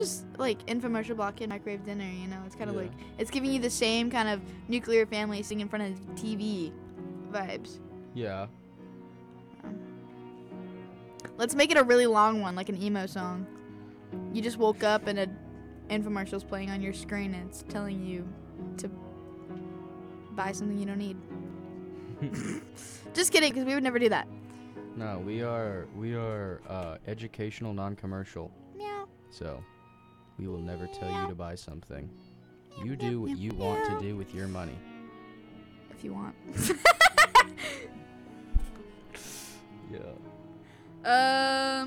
just like infomercial block and microwave dinner, you know? It's kind of Yeah. like, it's giving you the same kind of nuclear family sitting in front of the TV vibes. Yeah. Let's make it a really long one, like an emo song. You just woke up and an infomercial's playing on your screen and it's telling you to buy something you don't need. Just kidding, because we would never do that. No, we are educational, non-commercial. Meow. So, we will never tell you to buy something. You do what you want to do with your money. If you want. Yeah.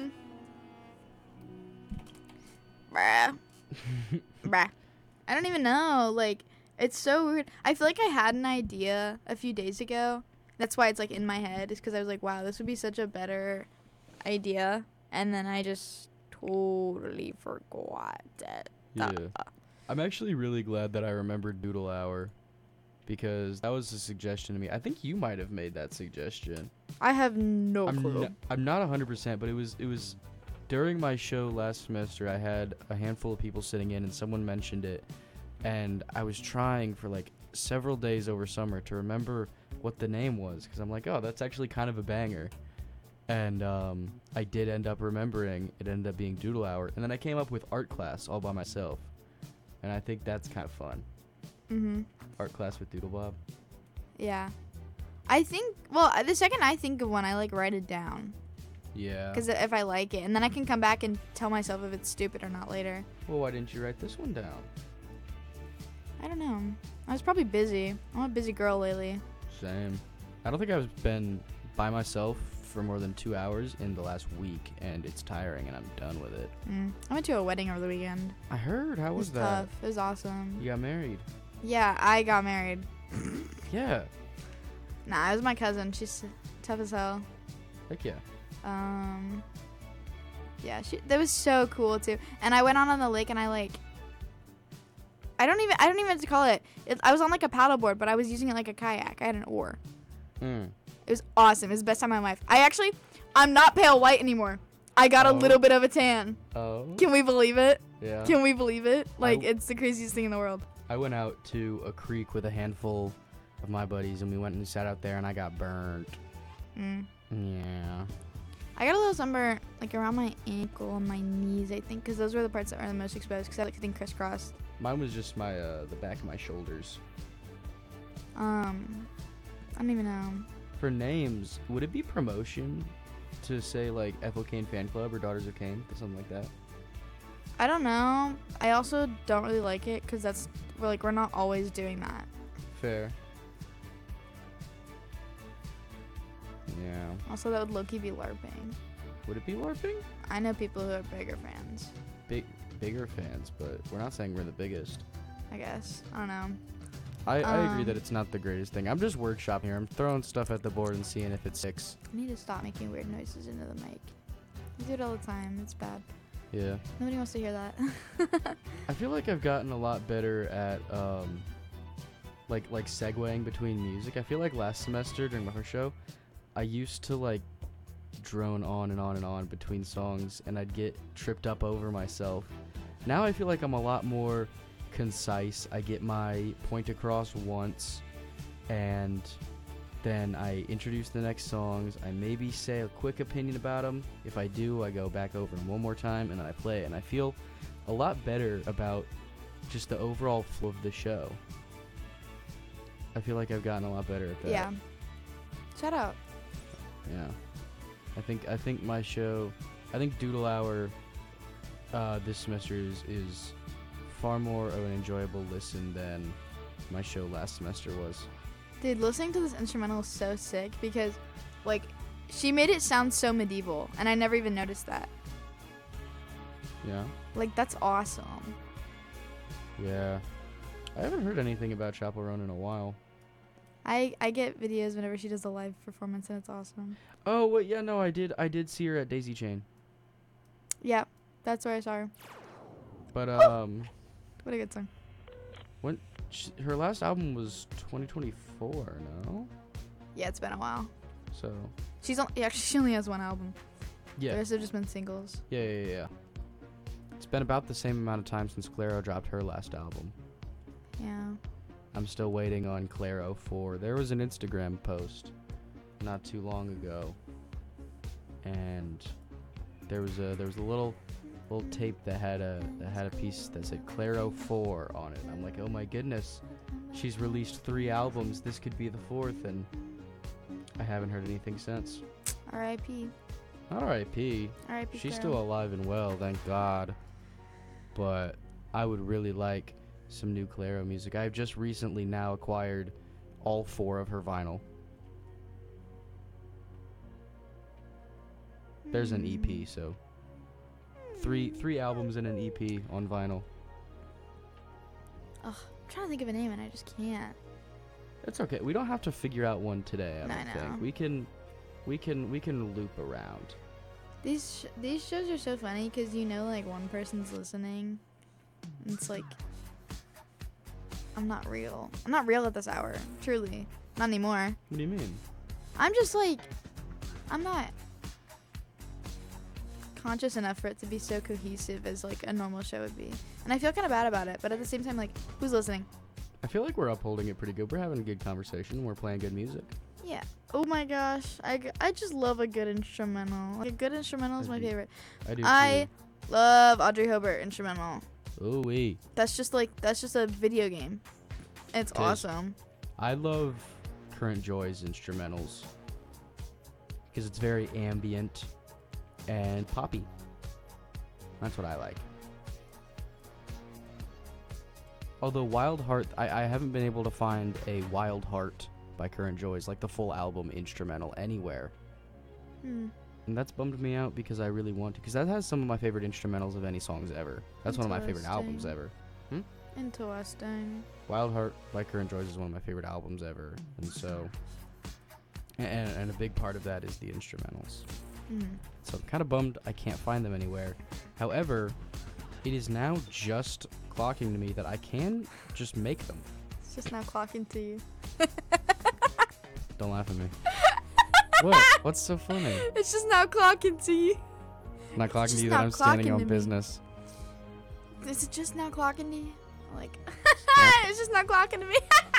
Bruh. Bruh. I don't even know. Like, it's so weird. I feel like I had an idea a few days ago. That's why it's, like, in my head. Is because I was like, wow, this would be such a better idea. And then I just totally forgot it. Yeah. I'm actually really glad that I remembered Doodle Hour. Because that was a suggestion to me. I think you might have made that suggestion. I have no clue. I'm not 100%, but it was during my show last semester. I had a handful of people sitting in, and someone mentioned it, and I was trying for like several days over summer to remember what the name was, because I'm like, oh, that's actually kind of a banger. And I did end up remembering. It ended up being Doodle Hour, and then I came up with art class all by myself, and I think that's kind of fun. Art class with Doodle Bob. Yeah. I think, well, the second I think of one, I, like, write it down. Yeah. Because if I like it. And then I can come back and tell myself if it's stupid or not later. Well, why didn't you write this one down? I don't know. I was probably busy. I'm a busy girl lately. Same. I don't think I've been by myself for more than 2 hours in the last week, and it's tiring, and I'm done with it. I went to a wedding over the weekend. I heard. How It was was that? tough. It was awesome. You got married. Yeah, I got married. Yeah. Nah, it was my cousin. She's tough as hell. Heck yeah. Yeah, that was so cool too. And I went on the lake and I don't even know what to call it. I was on like a paddleboard, but I was using it like a kayak. I had an oar. It was awesome. It was the best time of my life. I'm not pale white anymore. I got a little bit of a tan. Oh. Can we believe it? Yeah. Can we believe it? Like, it's the craziest thing in the world. I went out to a creek with a handful of my buddies, and we went and sat out there, and I got burnt. Yeah. I got a little sunburn, like, around my ankle and my knees, I think, because those were the parts that were the most exposed, because I like sitting crisscrossed. Mine was just my the back of my shoulders. I don't even know. For names, would it be promotion to say, like, Ethel Kane Fan Club or Daughters of Kane, or something like that? I don't know. I also don't really like it, because we're not always doing that. Fair. Yeah. Also, that would low-key be LARPing. Would it be LARPing? I know people who are bigger fans, Bigger fans, but we're not saying we're the biggest. I guess. I don't know. I agree that it's not the greatest thing. I'm just workshopping here. I'm throwing stuff at the board and seeing if it sticks. I need to stop making weird noises into the mic. I do it all the time. It's bad. Yeah. Nobody wants to hear that. I feel like I've gotten a lot better at like segueing between music. I feel like last semester during my first show, I used to like drone on and on and on between songs, and I'd get tripped up over myself. Now I feel like I'm a lot more concise. I get my point across once, and then I introduce the next songs. I maybe say a quick opinion about them. If I do, I go back over them one more time, and then I play it. And I feel a lot better about just the overall flow of the show. I feel like I've gotten a lot better at that. Yeah. Shout out. Yeah. I think my show, I think Doodle Hour this semester is far more of an enjoyable listen than my show last semester was. Dude, listening to this instrumental is so sick because, like, she made it sound so medieval, and I never even noticed that. Yeah? Like, that's awesome. Yeah. I haven't heard anything about Chappell Roan in a while. I get videos whenever she does a live performance, and it's awesome. Oh, wait, yeah, no, I did see her at Daisy Chain. Yeah, that's where I saw her. But, What a good song. her last album was 2024, no? Yeah, it's been a while. So, She only has one album. yeah. The rest have just been singles. Yeah. It's been about the same amount of time since Clairo dropped her last album. Yeah. I'm still waiting on Clairo 4. There was an Instagram post not too long ago, and there was a little tape that had a piece that said Clairo 4 on it. And I'm like, oh my goodness, she's released 3 albums. This could be the 4th, and I haven't heard anything since. R.I.P. R.I.P. R.I.P. She's Clairo. still alive and well, thank God. But I would really like some new Clairo music. I've just recently now acquired all 4 of her vinyl. There's an EP, so three albums and an EP on vinyl. Ugh, I'm trying to think of a name and I just can't. It's okay. We don't have to figure out one today. I don't know. think we can loop around. These shows are so funny because you know, like, one person's listening. And it's like, I'm not real. I'm not real at this hour. Truly, not anymore. What do you mean? I'm just like, I'm not conscious enough for it to be so cohesive as like a normal show would be. And I feel kind of bad about it, but at the same time, like, who's listening? I feel like we're upholding it pretty good. We're having a good conversation. We're playing good music. Yeah. Oh my gosh, I just love a good instrumental. Like, a good instrumental is my favorite. I do I love Audrey Hobart instrumental. too. Ooh-wee. That's just a video game. It's It is. awesome. I love Current Joy's instrumentals because it's very ambient and poppy. That's what I like. Although Wild Heart, I haven't been able to find a Wild Heart by Current Joys, like the full album instrumental, anywhere. And that's bummed me out because I really want to, because that has some of my favorite instrumentals of any songs ever. That's one of my favorite albums ever. Interesting. Wild Heart by Current Joys is one of my favorite albums ever, and so, and a big part of that is the instrumentals. So I'm kind of bummed I can't find them anywhere. However, it is now just clocking to me that I can just make them. It's just now clocking to you. Don't laugh at me. What? What's so funny? It's just now clocking to you. I'm not clocking just to you that not I'm standing clocking on to me. business. Is it just now clocking to you? Like, Yeah. it's just not clocking to me.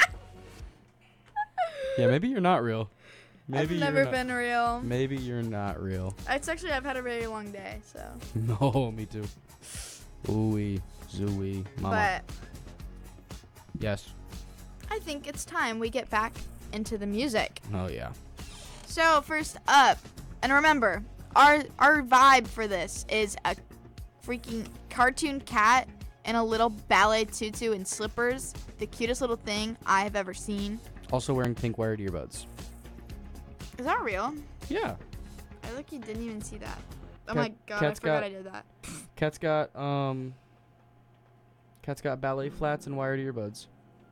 Yeah, maybe you're not real. Maybe I've you're never not- been real. Maybe you're not real. It's actually, I've had a very long day, so. No, me too. Ooey, zooey, mama. But Yes. I think it's time we get back into the music. Oh yeah. So first up, and remember, our vibe for this is a freaking cartoon cat in a little ballet tutu and slippers, the cutest little thing I have ever seen. Also wearing pink wired earbuds. Is that real? Yeah. I like you didn't even see that. Oh Cat- my god, I cat's forgot got- I did that. Cat's got ballet flats and wired earbuds.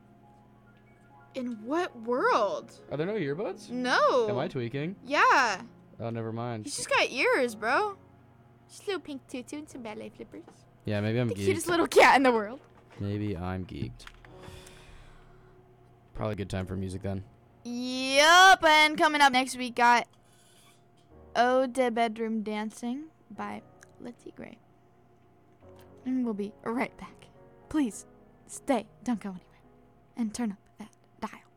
In what world? Are there no earbuds? No. Am I tweaking? Yeah. Oh, never mind. He's just got ears, bro. Just a little pink tutu and some ballet flippers. Yeah, maybe I'm The geeked. cutest little cat in the world. Maybe I'm geeked. Probably a good time for music then. Yup, and coming up next we got Ode to Bedroom Dancing by Letty Gray. And we'll be right back. Please stay, don't go anywhere, and turn up that dial.